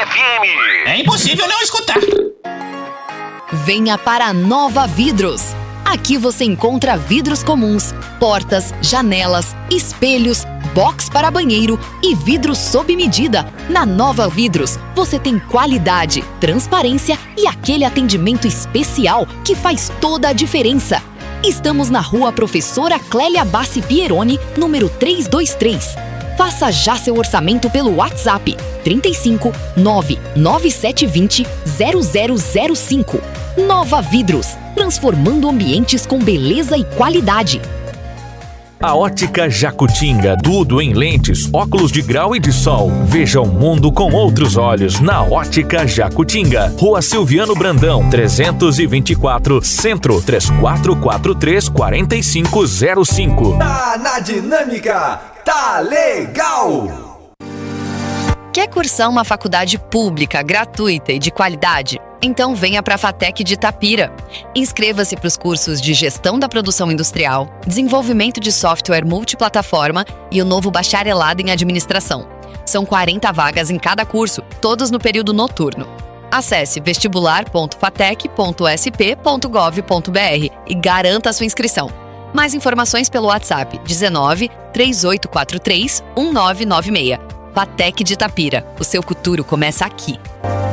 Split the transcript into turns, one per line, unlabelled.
FM.
É impossível não escutar.
Venha para a Nova Vidros. Aqui você encontra vidros comuns, portas, janelas, espelhos, box para banheiro e vidros sob medida. Na Nova Vidros, você tem qualidade, transparência e aquele atendimento especial que faz toda a diferença. Estamos na Rua Professora Clélia Bassi Pieroni, número 323. Faça já seu orçamento pelo WhatsApp 35 99720 0005. Nova Vidros, transformando ambientes com beleza e qualidade.
A Ótica Jacutinga, tudo em lentes, óculos de grau e de sol. Veja o mundo com outros olhos na Ótica Jacutinga. Rua Silviano Brandão, 324, Centro, 3443-4505.
Tá na dinâmica, tá legal!
Quer cursar uma faculdade pública, gratuita e de qualidade? Então venha para a FATEC de Itapira. Inscreva-se para os cursos de Gestão da Produção Industrial, Desenvolvimento de Software Multiplataforma e o novo Bacharelado em Administração. São 40 vagas em cada curso, todos no período noturno. Acesse vestibular.fatec.sp.gov.br e garanta a sua inscrição. Mais informações pelo WhatsApp 19 3843 1996. FATEC de Itapira. O seu futuro começa aqui.